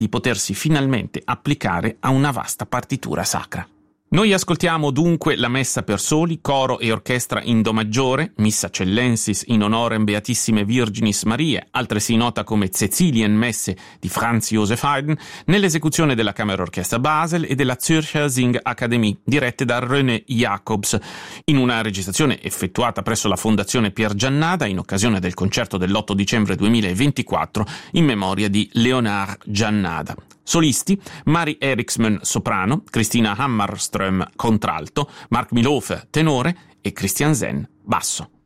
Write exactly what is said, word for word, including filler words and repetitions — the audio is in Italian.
di potersi finalmente applicare a una vasta partitura sacra. Noi ascoltiamo dunque la Messa per soli, coro e orchestra in Do maggiore, Missa Cellensis in honorem Beatissime Virginis Mariae, altresì nota come Cäcilien Messe di Franz Joseph Haydn, nell'esecuzione della Kammerorchester Basel e della Zürcher Singakademie, dirette da René Jacobs, in una registrazione effettuata presso la Fondazione Pier Giannada in occasione del concerto dell'otto dicembre duemilaventiquattro in memoria di Leonard Giannada. Solisti: Mari Eriksman soprano, Christina Hammarström contralto, Mark Milhofer tenore e Christian Zen basso.